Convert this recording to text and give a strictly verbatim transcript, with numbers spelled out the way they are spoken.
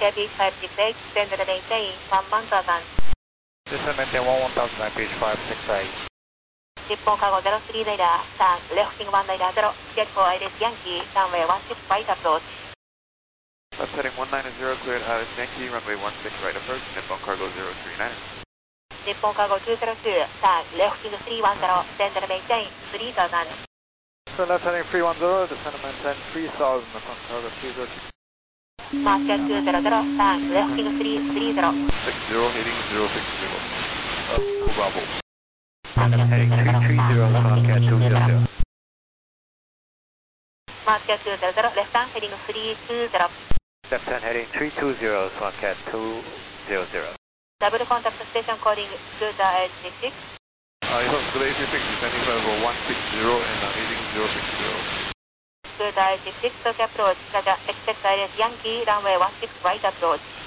K P five six eight, send the maintain one thousand. Descend maintain one one thousand nine, page five six eight. 日本カゴゼロスリーライダー、さん、レフティングワンライダーゼロ、get for Iris Yankee, runway one six right approach. Left heading one nine zero, cleared Iris Yankee, runway one six right approach, Nippon Cargo zero three nine. 日本カゴにゼロに、さん、レフティングさんいちゼロ、send the maintain three thousand. So left heading three one zero, descend maintain three thousand, Nippon Cargo three zero two. マーケットにゼロゼロ、さん、レフティングさんさんゼロ。 six zero, heading zero six zero. Up, Bravo. Heading three three zero, Swatcat two zero zero. マーケットにゼロゼロ、レフタンヘディングさんにゼロ。 Left hand heading three two zero, Swatcat two zero zero. ダブルコンタクトステーションコーディング、スクーター エイチシックスシックス。 Uh, you have Scoot A C six, descending level one six zero and uh, heading zero six zero. スクーター エイチシックスシックス、東京アプローチ、ラジャー、エクセクト アイエス ヤンキー、ランウェイone six right approach。